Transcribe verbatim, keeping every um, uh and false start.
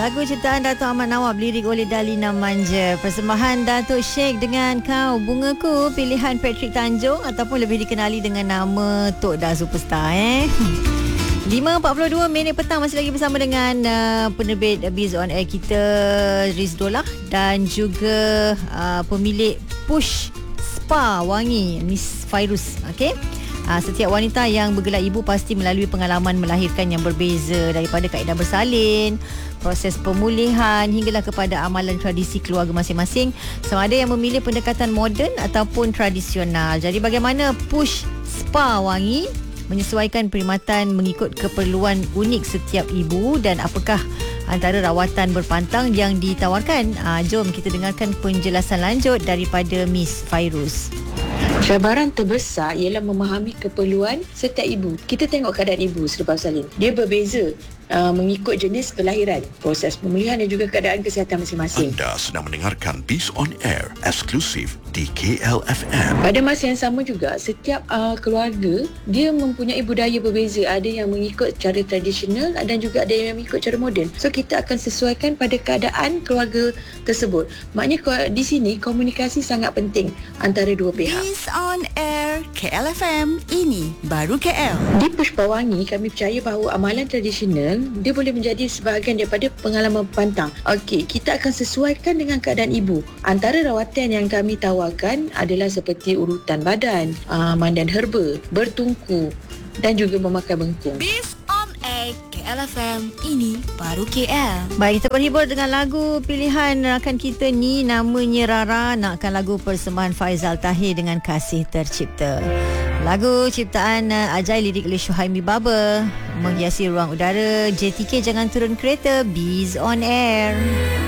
Lagu ciptaan Dato' Ahmad Nawab, lirik oleh Dalina Manja. Persembahan Dato' Sheikh dengan Kau Bungaku, pilihan Patrick Tanjung ataupun lebih dikenali dengan nama Tok Da Superstar eh. lima empat puluh dua minit petang, masih lagi bersama dengan uh, penerbit Biz On Air kita Rizdolah dan juga uh, pemilik Push Spa Wangi Miss Fairuz. Okey. Uh, setiap wanita yang bergelar ibu pasti melalui pengalaman melahirkan yang berbeza, daripada kaedah bersalin, proses pemulihan hinggalah kepada amalan tradisi keluarga masing-masing, sama ada yang memilih pendekatan moden ataupun tradisional. Jadi bagaimana Push Spa Wangi menyesuaikan perkhidmatan mengikut keperluan unik setiap ibu dan apakah antara rawatan berpantang yang ditawarkan? Uh, jom kita dengarkan penjelasan lanjut daripada Miss Fairuz. Cabaran terbesar ialah memahami keperluan setiap ibu. Kita tengok keadaan ibu selepas salin. Dia berbeza uh, mengikut jenis kelahiran, proses pemulihan dan juga keadaan kesihatan masing-masing. Anda sedang mendengarkan Biz On Air eksklusif di K L F M. Pada masa yang sama juga, setiap uh, keluarga dia mempunyai budaya berbeza. Ada yang mengikut cara tradisional dan juga ada yang mengikut cara moden. So kita akan sesuaikan pada keadaan keluarga tersebut. Maknanya di sini komunikasi sangat penting antara dua pihak. Biz On Air K L F M, ini baru K L. Di Push Spa Wangi, kami percaya bahawa amalan tradisional dia boleh menjadi sebahagian daripada pengalaman pantang. Okey, kita akan sesuaikan dengan keadaan ibu. Antara rawatan yang kami tawarkan adalah seperti urutan badan, uh, mandian herba, bertungku dan juga memakai bengkung. Biz On Air K L F M, ini baru K L. Baik, kita berhibur dengan lagu pilihan rakan kita ni, namanya Rara, nakkan lagu persembahan Faizal Tahir dengan Kasih Tercipta. Lagu ciptaan uh, Ajai, lirik oleh Syuhaimi Baba, menghiasi ruang udara J T K Jangan Turun Kereta. Biz On Air.